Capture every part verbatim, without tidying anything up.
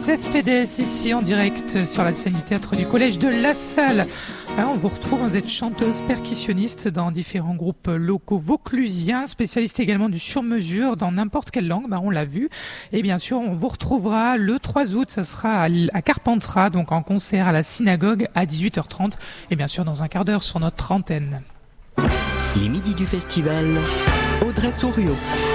Cespedes, ici en direct sur la scène du théâtre du Collège de La Salle. Alors, on vous retrouve, vous êtes chanteuse, percussionniste dans différents groupes locaux vauclusiens, spécialiste également du sur-mesure dans n'importe quelle langue, bah, on l'a vu. Et bien sûr, on vous retrouvera le trois août, ça sera à, à Carpentras, donc en concert à la synagogue à dix-huit heures trente. Et bien sûr, dans un quart d'heure sur notre antenne. Les midis du festival, Audrey Souriau.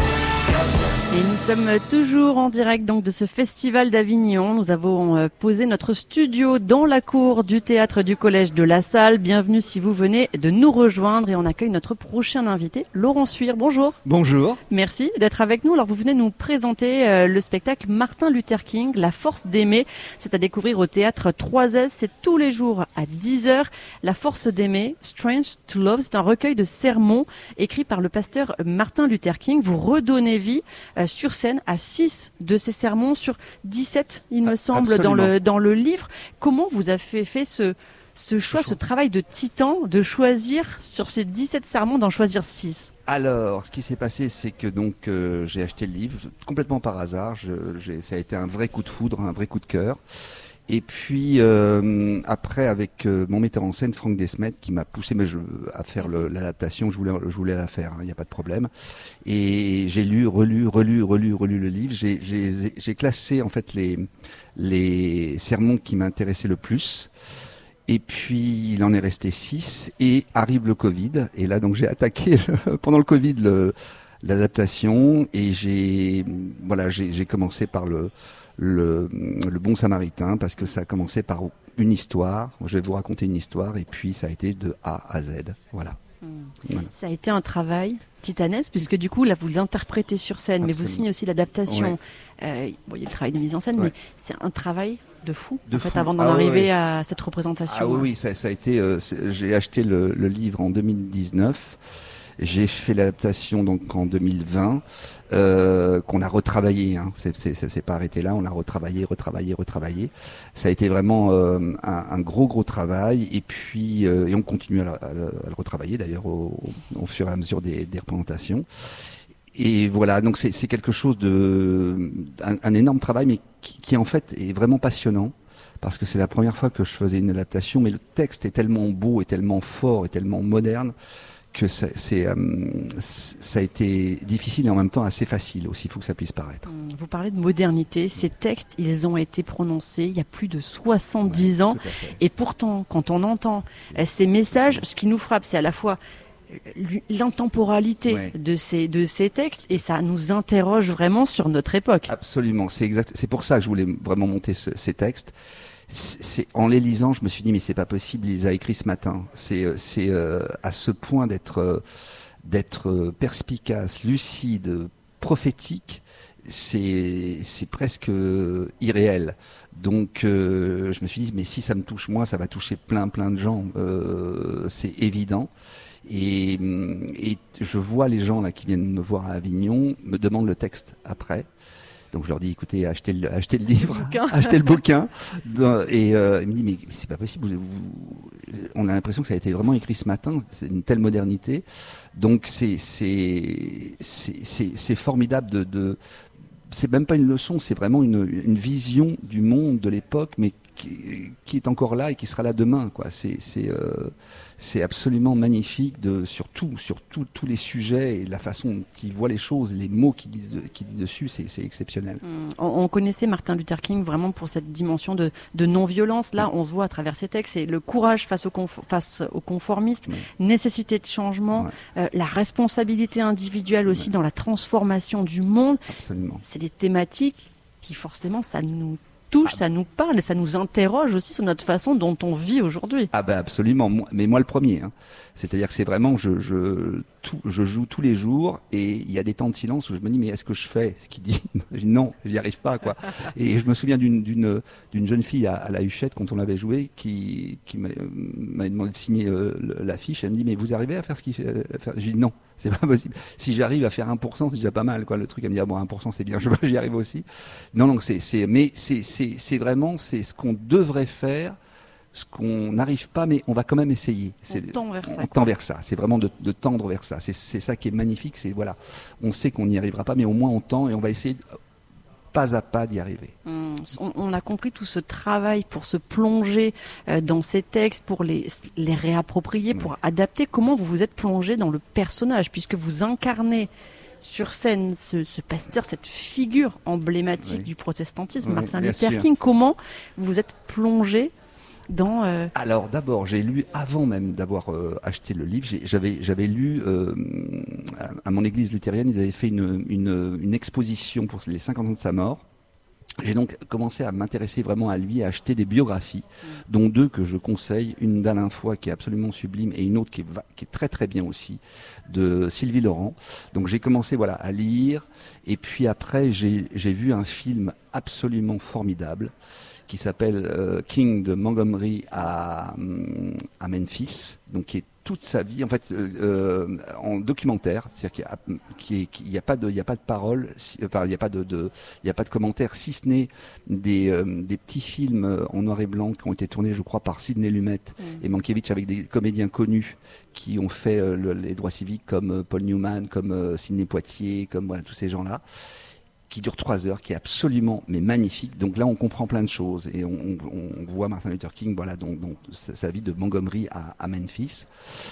Et nous sommes toujours en direct donc de ce festival d'Avignon. Nous avons posé notre studio dans la cour du théâtre du Collège de La Salle. Bienvenue si vous venez de nous rejoindre et on accueille notre prochain invité, Laurent Suire. Bonjour. Bonjour. Merci d'être avec nous. Alors vous venez nous présenter euh, le spectacle Martin Luther King, La force d'aimer. C'est à découvrir au théâtre trois S. C'est tous les jours à dix heures. La force d'aimer, Strange to Love, c'est un recueil de sermons écrit par le pasteur Martin Luther King. Vous redonnez vie euh, sur scène à six de ces sermons sur dix-sept, il me semble, dans le, dans le livre. Comment vous avez fait, fait ce, ce choix, ce travail de titan, de choisir sur ces dix-sept sermons, d'en choisir six? Alors, ce qui s'est passé, c'est que donc euh, j'ai acheté le livre complètement par hasard. Je, j'ai, ça a été un vrai coup de foudre, un vrai coup de cœur. Et puis euh, après, avec euh, mon metteur en scène, Franck Desmet, qui m'a poussé mais je, à faire le, l'adaptation, je voulais, je voulais la faire, il hein, n'y a pas de problème. Et j'ai lu, relu, relu, relu, relu le livre. J'ai, j'ai, j'ai classé en fait les, les sermons qui m'intéressaient le plus. Et puis il en est resté six. Et arrive le Covid. Et là donc j'ai attaqué le, pendant le Covid le, l'adaptation. Et j'ai, voilà, j'ai, j'ai commencé par le Le, le Bon Samaritain, parce que ça a commencé par une histoire. Je vais vous raconter une histoire et puis ça a été de A à Z. Voilà. Mmh. voilà. Ça a été un travail titanesque puisque du coup là vous interprétez sur scène, Absolument. Mais vous signez aussi l'adaptation. Ouais. Euh, bon, il y a le travail de mise en scène, ouais. Mais c'est un travail de fou de en fait fou. Avant d'en ah, arriver ouais. à cette représentation. Ah oui, oui, ça, ça a été. Euh, j'ai acheté le, le livre en deux mille dix-neuf. J'ai fait l'adaptation donc en deux mille vingt, euh, qu'on a retravaillé. Hein. C'est, c'est, ça s'est pas arrêté là. On l'a retravaillé, retravaillé, retravaillé. Ça a été vraiment euh, un, un gros, gros travail. Et puis, euh, et on continue à, la, à, le, à le retravailler d'ailleurs au, au fur et à mesure des, des représentations. Et voilà, donc c'est, c'est quelque chose de, un, un énorme travail, mais qui, qui en fait est vraiment passionnant. Parce que c'est la première fois que je faisais une adaptation, mais le texte est tellement beau, et tellement fort, et tellement moderne. Que ça, c'est, euh, ça a été difficile et en même temps assez facile aussi, il faut que ça puisse paraître. Vous parlez de modernité, ces textes, ils ont été prononcés il y a plus de soixante-dix ouais, ans et pourtant, quand on entend euh, ces messages, ce qui nous frappe, c'est à la fois l'intemporalité ouais. de ces de ces textes et ça nous interroge vraiment sur notre époque. Absolument, c'est exact, c'est pour ça que je voulais vraiment monter ce, ces textes. C'est, en les lisant, je me suis dit mais c'est pas possible, il les a écrits ce matin. C'est, c'est euh, à ce point d'être, euh, d'être perspicace, lucide, prophétique. C'est, c'est presque irréel. Donc, euh, je me suis dit mais si ça me touche moi, ça va toucher plein, plein de gens. Euh, c'est évident. Et, et je vois les gens là qui viennent me voir à Avignon me demandent le texte après. Donc je leur dis, écoutez, achetez le, achetez le livre, le achetez le bouquin. Et euh, il me dit, mais c'est pas possible. Vous, vous, on a l'impression que ça a été vraiment écrit ce matin. C'est une telle modernité. Donc c'est c'est c'est c'est, c'est formidable de, de. C'est même pas une leçon, c'est vraiment une, une vision du monde de l'époque, mais qui, qui est encore là et qui sera là demain, quoi. C'est c'est euh, c'est absolument magnifique de sur tout, sur tout, tous les sujets et la façon dont il voit les choses, les mots qu'il dit, qu'il dit dessus, c'est, c'est exceptionnel. Mmh. On, on connaissait Martin Luther King vraiment pour cette dimension de, de non-violence. Là, on se voit à travers ces textes, c'est le courage face au, conf- face au conformisme, mmh. nécessité de changement, ouais. euh, la responsabilité individuelle aussi ouais. dans la transformation du monde. Absolument. C'est des thématiques qui forcément, ça nous touche, ah, ça nous parle et ça nous interroge aussi sur notre façon dont on vit aujourd'hui. Ah ben absolument, mais moi le premier. Hein. C'est-à-dire que c'est vraiment, je, je, tout, je joue tous les jours et il y a des temps de silence où je me dis mais est-ce que je fais ce qu'il dit? Je dis non, j'y arrive pas quoi. Et je me souviens d'une, d'une, d'une jeune fille à, à la Huchette quand on l'avait joué qui, qui m'a, m'a demandé de signer euh, l'affiche. Elle me dit mais vous arrivez à faire ce qu'il fait? Je dis non. C'est pas possible. Si j'arrive à faire un pour cent, c'est déjà pas mal, quoi. Le truc, elle me dit, ah bon, un pour cent, c'est bien. Je, j'y arrive aussi. Non, non, c'est, c'est, mais c'est, c'est, c'est vraiment, c'est ce qu'on devrait faire, ce qu'on n'arrive pas, mais on va quand même essayer. C'est, on tend vers ça. On tend vers ça. C'est vraiment de, de tendre vers ça. C'est, c'est ça qui est magnifique. C'est, voilà. On sait qu'on n'y arrivera pas, mais au moins on tend et on va essayer de, pas à pas d'y arriver. Hum, on, on a compris tout ce travail pour se plonger euh, dans ces textes, pour les, les réapproprier, pour adapter. Comment vous vous êtes plongé dans le personnage, puisque vous incarnez sur scène ce, ce pasteur, cette figure emblématique oui. du protestantisme, oui, Martin Luther King. Comment vous vous êtes plongé dans... Euh... Alors d'abord, j'ai lu, avant même d'avoir euh, acheté le livre, j'ai, j'avais, j'avais lu, euh, à, à mon église luthérienne, ils avaient fait une, une, une exposition pour les cinquante ans de sa mort. J'ai donc commencé à m'intéresser vraiment à lui, à acheter des biographies, mmh. dont deux que je conseille, une d'Alain Foy qui est absolument sublime et une autre qui est, qui est très très bien aussi, de Sylvie Laurent. Donc j'ai commencé voilà, à lire, et puis après j'ai, j'ai vu un film absolument formidable qui s'appelle euh, King de Montgomery à, à Memphis, donc qui est toute sa vie, en fait, euh, en documentaire, c'est-à-dire qu'il n'y a, a pas de, il y a pas de parole, enfin, il n'y a pas de, de, il y a pas de commentaires, si ce n'est des, euh, des petits films en noir et blanc qui ont été tournés, je crois, par Sidney Lumet mmh. et Mankiewicz avec des comédiens connus qui ont fait euh, le, les droits civiques comme euh, Paul Newman, comme euh, Sidney Poitier, comme voilà tous ces gens-là, qui dure trois heures, qui est absolument mais magnifique. Donc là, on comprend plein de choses et on, on, on voit Martin Luther King, voilà, donc, donc sa, sa vie de Montgomery à, à Memphis.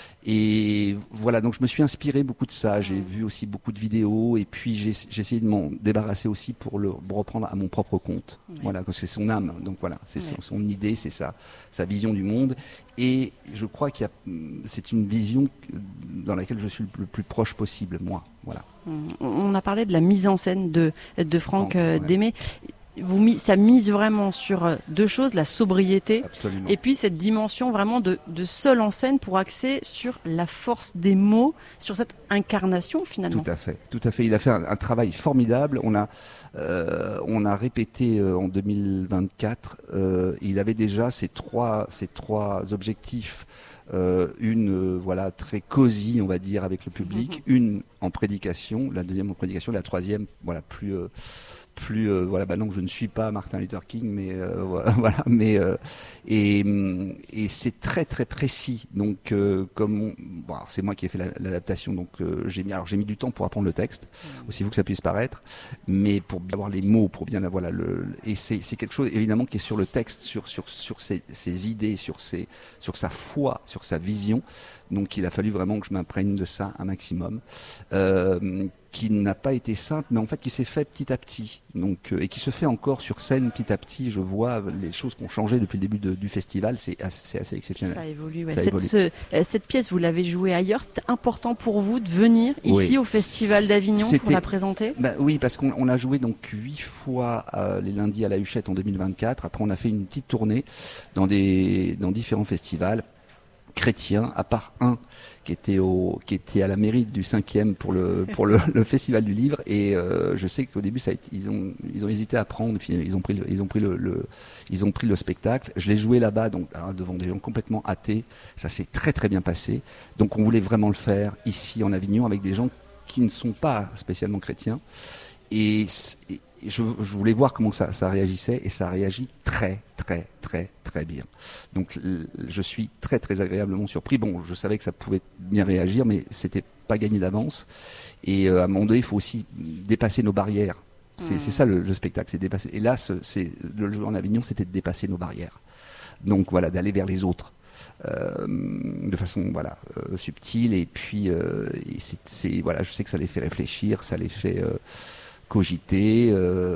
Et voilà, donc je me suis inspiré beaucoup de ça. J'ai vu aussi beaucoup de vidéos et puis j'ai, j'ai essayé de m'en débarrasser aussi pour le reprendre à mon propre compte. Oui. Voilà, parce que c'est son âme. Donc voilà, c'est oui. son, son idée, c'est sa, sa vision du monde. Et je crois qu'il y a, c'est une vision dans laquelle je suis le plus proche possible, moi. Voilà. On a parlé de la mise en scène de, de Franck, Franck ouais. Démé. Vous, ça mise vraiment sur deux choses, la sobriété Absolument. Et puis cette dimension vraiment de, de seul en scène pour axer sur la force des mots, sur cette incarnation finalement. Tout à fait, tout à fait. Il a fait un, un travail formidable. On a, euh, on a répété euh, en deux mille vingt-quatre. Euh, il avait déjà ces trois, ces trois objectifs. Euh, une euh, voilà très cosy, on va dire, avec le public, mmh. une en prédication, la deuxième en prédication, la troisième voilà plus euh, plus euh, voilà bah non je ne suis pas Martin Luther King mais euh, voilà mais euh, et et c'est très très précis donc euh, comme on, bon, alors c'est moi qui ai fait la, l'adaptation donc euh, j'ai mis alors j'ai mis du temps pour apprendre le texte mmh. aussi vous que ça puisse paraître mais pour bien avoir les mots pour bien avoir voilà le et c'est c'est quelque chose évidemment qui est sur le texte sur sur sur ses, ses idées sur ses sur sa foi sur sa vision donc il a fallu vraiment que je m'imprègne de ça un maximum euh, qui n'a pas été simple, mais en fait qui s'est fait petit à petit, donc euh, et qui se fait encore sur scène petit à petit. Je vois les choses qui ont changé depuis le début de, du festival, c'est assez, c'est assez exceptionnel. Ça évolue. Ouais. Ça cette, évolue. Ce, euh, cette pièce, vous l'avez jouée ailleurs. C'était important pour vous de venir ici oui. au Festival d'Avignon C'était, pour la présenter. Bah, oui, parce qu'on on a joué donc huit fois euh, les lundis à la Huchette en deux mille vingt-quatre. Après, on a fait une petite tournée dans des dans différents festivals chrétiens, à part un qui était au, qui était à la mairie du cinquième pour le pour le, le festival du livre et euh, je sais qu'au début ça a été, ils ont ils ont hésité à prendre puis ils ont pris le, ils ont pris le, le ils ont pris le spectacle. Je l'ai joué là-bas donc alors, devant des gens complètement athées. Ça s'est très très bien passé. Donc on voulait vraiment le faire ici en Avignon avec des gens qui ne sont pas spécialement chrétiens et, et Je, je voulais voir comment ça, ça réagissait et ça réagit très très très très bien. Donc je suis très très agréablement surpris. Bon, je savais que ça pouvait bien réagir, mais c'était pas gagné d'avance. Et euh, à un moment donné, il faut aussi dépasser nos barrières. C'est, mmh. c'est ça le, le spectacle, c'est dépasser. Et là, c'est, c'est, le jeu en Avignon, c'était de dépasser nos barrières. Donc voilà, d'aller vers les autres. Euh, de façon voilà euh, subtile et puis euh, et c'est, c'est voilà, je sais que ça les fait réfléchir, ça les fait euh, cogiter,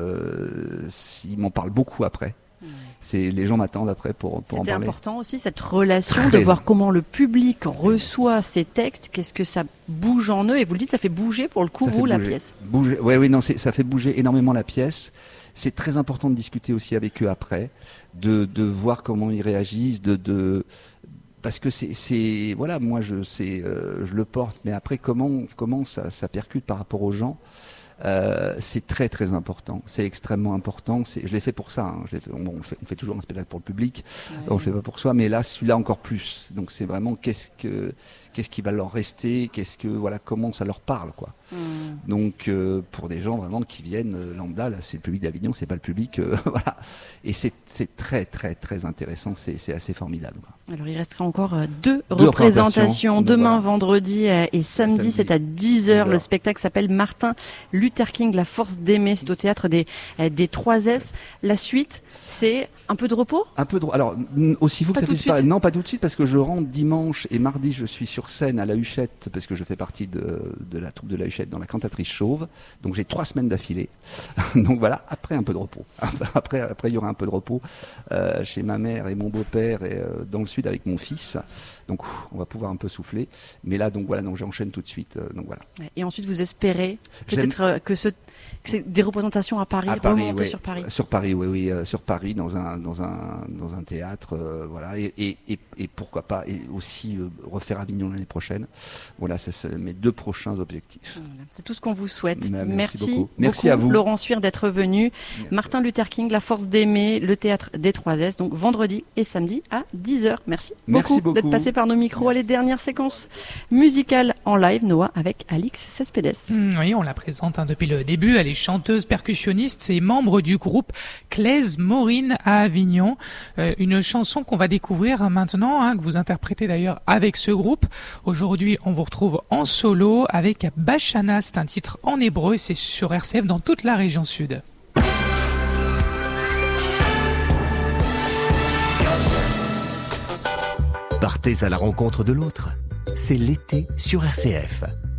euh, ils m'en parlent beaucoup après. Mmh. C'est, les gens m'attendent après pour, pour en parler. C'était important aussi cette relation Très de voir comment le public reçoit ces textes, qu'est-ce que ça bouge en eux, et vous le dites, ça fait bouger pour le coup, vous, la pièce. Bouger, ouais, oui, non, c'est, ça fait bouger énormément la pièce. C'est très important de discuter aussi avec eux après, de, de voir comment ils réagissent, de, de parce que c'est, c'est voilà, moi je, c'est, euh, je le porte, mais après comment, comment ça, ça percute par rapport aux gens. Euh, c'est très très important, c'est extrêmement important. C'est, je l'ai fait pour ça. Hein. Je l'ai fait, on, on, fait, on fait toujours un spectacle pour le public, ouais. On le fait pas pour soi, mais là celui-là encore plus. Donc c'est vraiment qu'est-ce que qu'est-ce qui va leur rester, qu'est-ce que voilà comment ça leur parle quoi. Mm. Donc euh, pour des gens vraiment qui viennent euh, lambda, là c'est le public d'Avignon, c'est pas le public euh, voilà. Et c'est c'est très très très intéressant, c'est c'est assez formidable. Quoi. Alors il restera encore euh, deux, deux représentations, représentations. demain, voilà. vendredi euh, et samedi, samedi. c'est à dix heures. dix heures. Le spectacle s'appelle Martin Luther King, la force d'aimer. C'est au théâtre des, euh, des trois S. La suite, c'est un peu de repos. Un peu de... Alors, n- aussi vous que Pas ça tout de puisse paraître. suite. Non, pas tout de suite, parce que je rentre dimanche et mardi, je suis sur scène à la Huchette, parce que je fais partie de, de la troupe de la Huchette dans la cantatrice chauve. Donc j'ai trois semaines d'affilée. Donc voilà, après un peu de repos. Après, après il y aura un peu de repos euh, chez ma mère et mon beau-père et euh, dans le sud avec mon fils. Donc ouf, on va pouvoir un peu souffler. Mais là, donc voilà, donc j'enchaîne tout de suite. euh, donc voilà. Et ensuite, vous espérez J'aime- peut-être euh, que, ce, que c'est des représentations à Paris, À Paris, remontées ouais. sur Paris. Sur Paris, oui, oui, euh, sur Paris, dans un, dans un, dans un théâtre, euh, voilà, et, et, et, et pourquoi pas, et aussi euh, refaire Avignon l'année prochaine. Voilà, c'est c'est mes deux prochains objectifs. Voilà. C'est tout ce qu'on vous souhaite. Bah, merci merci beaucoup. Merci à vous. Laurent Suire, d'être venu. Martin Luther King, la force d'aimer, le théâtre des trois S, donc vendredi et samedi à dix heures. Merci, Merci beaucoup, beaucoup. d'être passé par nos micros. Allez, dernière séquence musicale en live, Noah, avec Alix Cespedes. Mmh, oui, on la présente hein, depuis le début. Elle est chanteuse, percussionniste et membre du groupe Claise Maureen à Avignon. Euh, une chanson qu'on va découvrir hein, maintenant, hein, que vous interprétez d'ailleurs avec ce groupe. Aujourd'hui, on vous retrouve en solo avec Bashana. C'est un titre en hébreu et c'est sur R C F dans toute la région sud. Partez à la rencontre de l'autre. C'est l'été sur R C F.